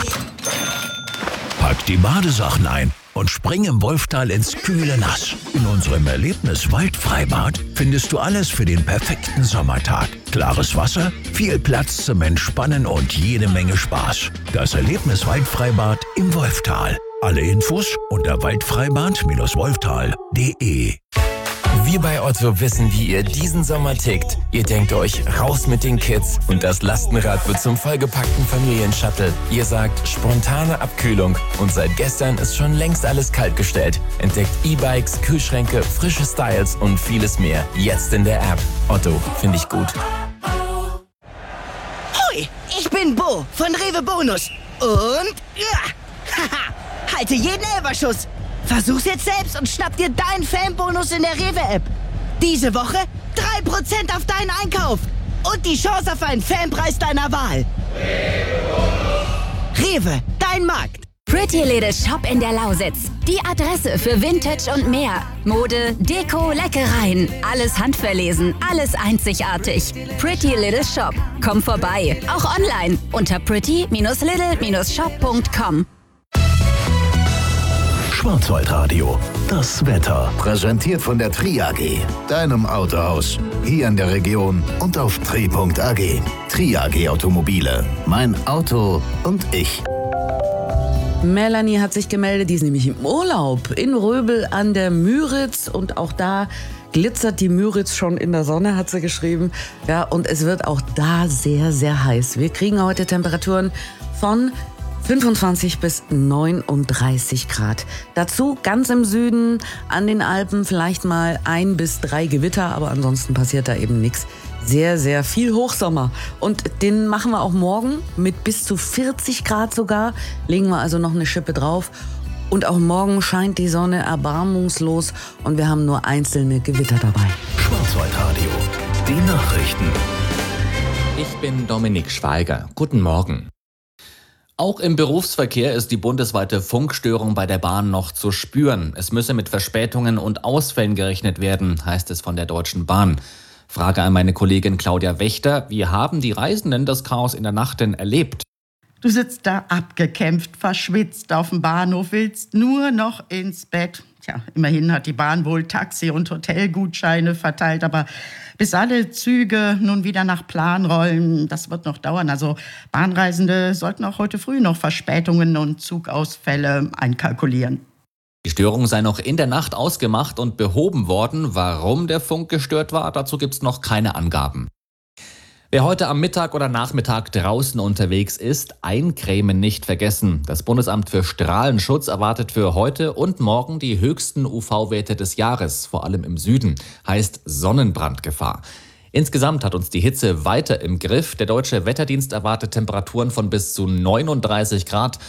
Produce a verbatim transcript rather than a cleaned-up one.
Pack die Badesachen ein und spring im Wolftal ins kühle Nass. In unserem Erlebnis-Waldfreibad findest du alles für den perfekten Sommertag. Klares Wasser, viel Platz zum Entspannen und jede Menge Spaß. Das Erlebnis-Waldfreibad im Wolftal. Alle Infos unter waldfreibad Bindestrich wolftal punkt de. Wir bei Otto wissen, wie ihr diesen Sommer tickt. Ihr denkt euch, raus mit den Kids und das Lastenrad wird zum vollgepackten Familienshuttle. Ihr sagt, spontane Abkühlung und seit gestern ist schon längst alles kaltgestellt. Entdeckt E-Bikes, Kühlschränke, frische Styles und vieles mehr. Jetzt in der App. Otto, finde ich gut. Hoi, ich bin Bo von Rewe Bonus und ja, haha, halte jeden Elberschuss. Versuch's jetzt selbst und schnapp dir deinen Fanbonus in der Rewe-App. Diese Woche drei Prozent auf deinen Einkauf und die Chance auf einen Fanpreis deiner Wahl. Rewe, dein Markt. Pretty Little Shop in der Lausitz. Die Adresse für Vintage und mehr. Mode, Deko, Leckereien. Alles handverlesen, alles einzigartig. Pretty Little Shop. Komm vorbei, auch online unter pretty little shop punkt com. Schwarzwaldradio, das Wetter. Präsentiert von der Tri A G, deinem Autohaus. Hier in der Region und auf tri punkt a g. Tri A G Automobile. Mein Auto und ich. Melanie hat sich gemeldet, die ist nämlich im Urlaub in Röbel an der Müritz und auch da glitzert die Müritz schon in der Sonne, hat sie geschrieben. Ja, und es wird auch da sehr, sehr heiß. Wir kriegen heute Temperaturen von fünfundzwanzig bis neununddreißig Grad. Dazu ganz im Süden an den Alpen vielleicht mal ein bis drei Gewitter, aber ansonsten passiert da eben nichts. Sehr, sehr viel Hochsommer. Und den machen wir auch morgen mit bis zu vierzig Grad sogar. Legen wir also noch eine Schippe drauf. Und auch morgen scheint die Sonne erbarmungslos und wir haben nur einzelne Gewitter dabei. Schwarzwaldradio, die Nachrichten. Ich bin Dominik Schweiger. Guten Morgen. Auch im Berufsverkehr ist die bundesweite Funkstörung bei der Bahn noch zu spüren. Es müsse mit Verspätungen und Ausfällen gerechnet werden, heißt es von der Deutschen Bahn. Frage an meine Kollegin Claudia Wächter, wie haben die Reisenden das Chaos in der Nacht denn erlebt? Du sitzt da abgekämpft, verschwitzt auf dem Bahnhof, willst nur noch ins Bett. Tja, immerhin hat die Bahn wohl Taxi- und Hotelgutscheine verteilt, aber bis alle Züge nun wieder nach Plan rollen, das wird noch dauern. Also Bahnreisende sollten auch heute früh noch Verspätungen und Zugausfälle einkalkulieren. Die Störung sei noch in der Nacht ausgemacht und behoben worden. Warum der Funk gestört war, dazu gibt's noch keine Angaben. Wer heute am Mittag oder Nachmittag draußen unterwegs ist, eincremen nicht vergessen. Das Bundesamt für Strahlenschutz erwartet für heute und morgen die höchsten U V-Werte des Jahres, vor allem im Süden, heißt Sonnenbrandgefahr. Insgesamt hat uns die Hitze weiter im Griff. Der Deutsche Wetterdienst erwartet Temperaturen von bis zu neununddreißig Grad